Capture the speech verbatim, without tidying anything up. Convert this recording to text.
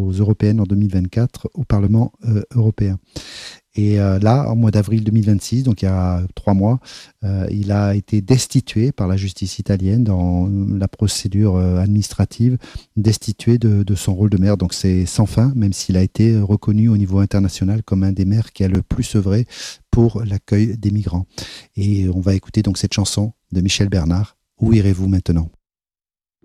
aux européennes en deux mille vingt-quatre au Parlement euh, européen. Et euh, là, en mois d'avril deux mille vingt-six, donc il y a trois mois, euh, il a été destitué par la justice italienne dans la procédure euh, administrative, destitué de, de son rôle de maire. Donc c'est sans fin, même s'il a été reconnu au niveau international comme un des maires qui a le plus œuvré pour l'accueil des migrants. Et on va écouter donc cette chanson de Michel Bernard, Où irez-vous maintenant ?